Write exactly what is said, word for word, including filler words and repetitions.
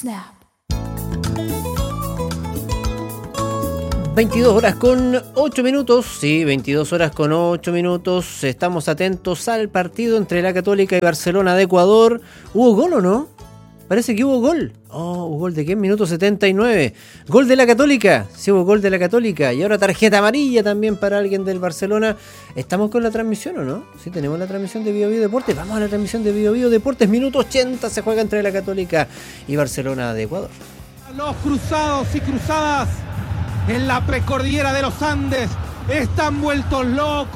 Snap. veintidós horas con ocho minutos, sí, veintidós horas con ocho minutos. Estamos atentos al partido entre la Católica y Barcelona de Ecuador. ¿Hubo gol o no? Parece que hubo gol. Oh, ¿hubo gol de qué? Minuto setenta y nueve. Gol de la Católica. Sí, hubo gol de la Católica. Y ahora tarjeta amarilla también para alguien del Barcelona. ¿Estamos con la transmisión o no? Sí, tenemos la transmisión de Bio Bio Deportes. Vamos a la transmisión de Bio Bio Deportes. Minuto ochenta se juega entre la Católica y Barcelona de Ecuador. Los cruzados y cruzadas en la precordillera de los Andes están vueltos locos.